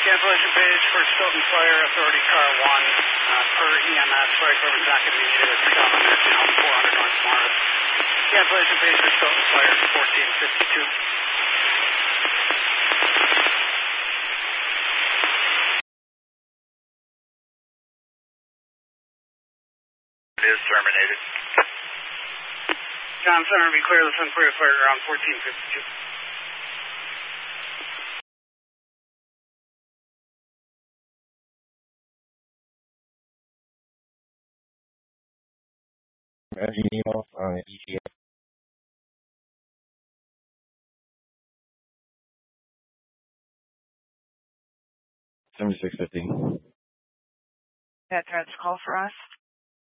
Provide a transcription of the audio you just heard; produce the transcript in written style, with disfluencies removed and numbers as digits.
Cancellation page for Stoughton Fire Authority Car 1 per EMS. Fire Department docket immediate at 3,000 American Elm, 400 North Morris. Cancellation page for Stoughton Fire 1452. It is terminated. John Center, be clear. This inquiry fire around 1452. Email on ETA. 7650. That's call for us.